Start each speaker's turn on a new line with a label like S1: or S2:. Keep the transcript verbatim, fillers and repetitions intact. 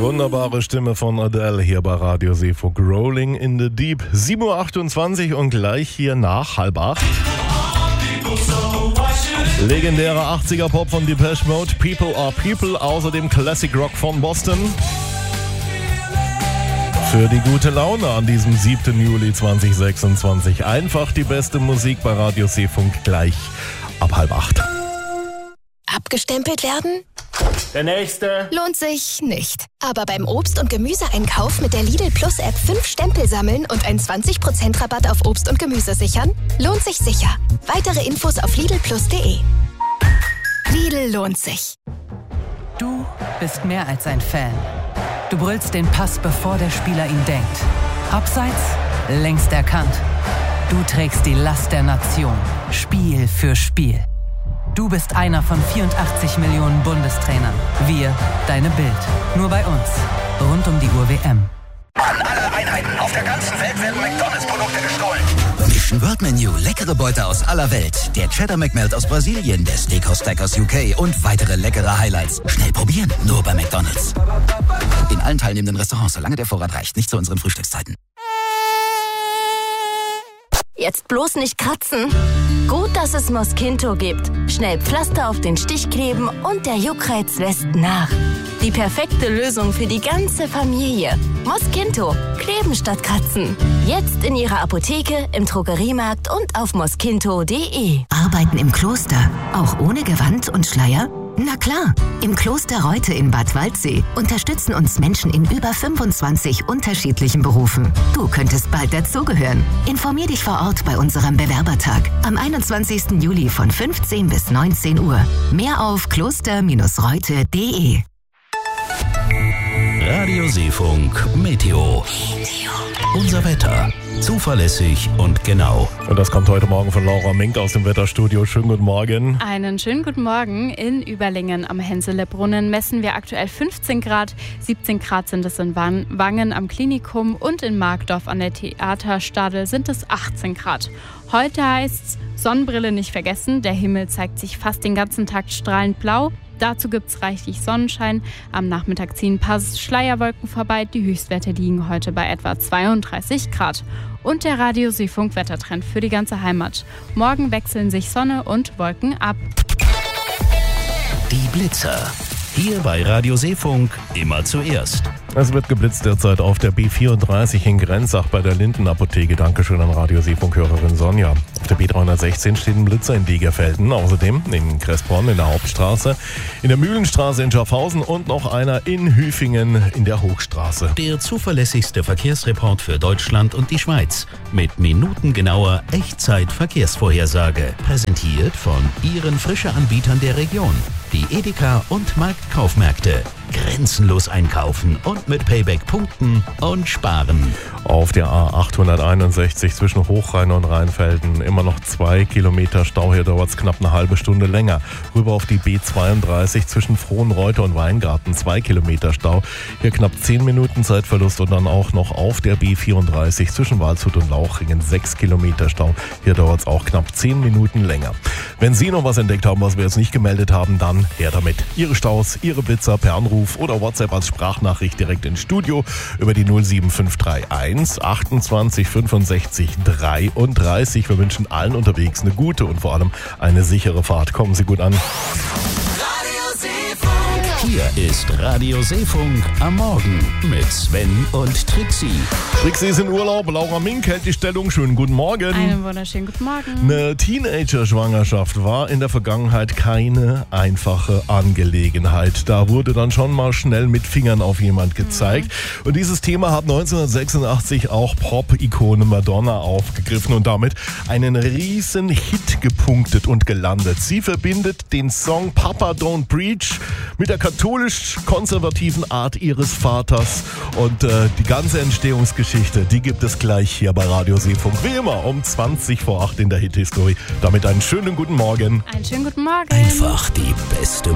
S1: Wunderbare Stimme von Adele hier bei Radio Seefunk. Rolling in the Deep. sieben Uhr achtundzwanzig und gleich hier nach halb acht. Legendärer achtziger Pop von Depeche Mode, People Are People. Außerdem Classic Rock von Boston. Für die gute Laune an diesem siebten Juli zweitausendsechsundzwanzig. Einfach die beste Musik bei Radio Seefunk gleich ab halb acht.
S2: Abgestempelt werden?
S3: Der nächste.
S2: Lohnt sich nicht. Aber beim Obst- und Gemüseeinkauf mit der Lidl Plus App fünf Stempel sammeln und einen zwanzig Prozent Rabatt auf Obst und Gemüse sichern? Lohnt sich sicher. Weitere Infos auf lidl plus punkt de. Lidl lohnt sich.
S4: Du bist mehr als ein Fan. Du brüllst den Pass, bevor der Spieler ihn denkt. Abseits, längst erkannt. Du trägst die Last der Nation. Spiel für Spiel. Du bist einer von vierundachtzig Millionen Bundestrainern. Wir, deine Bild. Nur bei uns. Rund um die Uhr W M.
S5: An alle Einheiten auf der ganzen Welt werden McDonalds-Produkte gestohlen.
S6: Mission World Menu. Leckere Beute aus aller Welt. Der Cheddar McMelt aus Brasilien, der Steakhouse Stack aus U K und weitere leckere Highlights. Schnell probieren, nur bei McDonalds. In allen teilnehmenden Restaurants, solange der Vorrat reicht. Nicht zu unseren Frühstückszeiten.
S7: Jetzt bloß nicht kratzen. Gut, dass es Mosquito gibt. Schnell Pflaster auf den Stich kleben und der Juckreiz lässt nach. Die perfekte Lösung für die ganze Familie. Mosquito. Kleben statt kratzen. Jetzt in Ihrer Apotheke, im Drogeriemarkt und auf mosquito punkt de.
S8: Arbeiten im Kloster. Auch ohne Gewand und Schleier? Na klar, im Kloster Reute in Bad Waldsee unterstützen uns Menschen in über fünfundzwanzig unterschiedlichen Berufen. Du könntest bald dazugehören. Informier dich vor Ort bei unserem Bewerbertag am einundzwanzigsten Juli von fünfzehn bis neunzehn Uhr. Mehr auf kloster Bindestrich reute punkt de.
S9: Radio Seefunk Meteo. Unser Wetter. Zuverlässig und genau.
S1: Und das kommt heute Morgen von Laura Mink aus dem Wetterstudio. Schönen guten Morgen.
S10: Einen schönen guten Morgen. In Überlingen am Henselebrunn messen wir aktuell fünfzehn Grad. siebzehn Grad sind es in Wangen am Klinikum und in Markdorf an der Theaterstade sind es achtzehn Grad. Heute heißt's Sonnenbrille nicht vergessen. Der Himmel zeigt sich fast den ganzen Tag strahlend blau. Dazu gibt es reichlich Sonnenschein. Am Nachmittag ziehen ein paar Schleierwolken vorbei. Die Höchstwerte liegen heute bei etwa zweiunddreißig Grad. Und der Radio Seefunk Wettertrend für die ganze Heimat. Morgen wechseln sich Sonne und Wolken ab.
S9: Die Blitzer. Hier bei Radio Seefunk immer zuerst.
S1: Es wird geblitzt derzeit auf der B vierunddreißig in Grenzach bei der Lindenapotheke. Dankeschön an Radio Seefunk-Hörerin Sonja. Auf der B dreihundertsechzehn steht ein Blitzer in Degerfelden. Außerdem in Kressbronn in der Hauptstraße, in der Mühlenstraße in Schaffhausen und noch einer in Hüfingen in der Hochstraße.
S9: Der zuverlässigste Verkehrsreport für Deutschland und die Schweiz. Mit minutengenauer Echtzeit-Verkehrsvorhersage. Präsentiert von Ihren Frische-Anbietern der Region. Die Edeka und Marktkaufmärkte. Grenzenlos einkaufen und mit Payback punkten und sparen.
S1: Auf der A achthunderteinundsechzig zwischen Hochrhein und Rheinfelden immer noch zwei Kilometer Stau. Hier dauert es knapp eine halbe Stunde länger. Rüber auf die B zweiunddreißig zwischen Frohnreute und Weingarten zwei Kilometer Stau. Hier knapp zehn Minuten Zeitverlust und dann auch noch auf der B vierunddreißig zwischen Waldshut und Lauchringen sechs Kilometer Stau. Hier dauert es auch knapp zehn Minuten länger. Wenn Sie noch was entdeckt haben, was wir jetzt nicht gemeldet haben, dann her damit. Ihre Staus, Ihre Blitzer per Anruf oder WhatsApp als Sprachnachricht direkt ins Studio über die null sieben fünf drei eins achtundzwanzig fünfundsechzig dreiunddreißig. Wir wünschen allen unterwegs eine gute und vor allem eine sichere Fahrt. Kommen Sie gut an.
S9: Hier ist Radio Seefunk am Morgen mit Sven und Trixie.
S1: Trixie ist in Urlaub, Laura Mink hält die Stellung. Schönen guten Morgen.
S10: Einen wunderschönen guten Morgen.
S1: Eine Teenager-Schwangerschaft war in der Vergangenheit keine einfache Angelegenheit. Da wurde dann schon mal schnell mit Fingern auf jemand gezeigt. Mhm. Und dieses Thema hat neunzehnhundertsechsundachtzig auch Pop-Ikone Madonna aufgegriffen und damit einen riesen Hit gepunktet und gelandet. Sie verbindet den Song Papa Don't Preach mit der katholisch-konservativen Art ihres Vaters. Und äh, die ganze Entstehungsgeschichte, die gibt es gleich hier bei Radio Seefunk. Wie immer um zwanzig vor acht in der Hit-History. Damit einen schönen guten Morgen.
S10: Einen schönen guten Morgen.
S9: Einfach die beste